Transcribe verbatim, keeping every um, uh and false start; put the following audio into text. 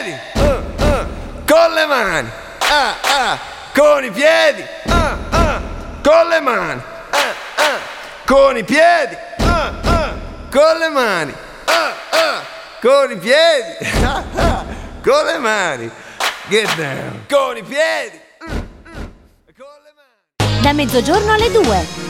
piedi, uh, uh, con le mani, ah, ah, con i piedi, ah, ah, con le mani, ah, ah, con i piedi, ah, ah, con le mani, ah, ah, con i piedi, ah, ah, con le mani, get down, con i piedi, mm, mm, con le mani. Da mezzogiorno alle due.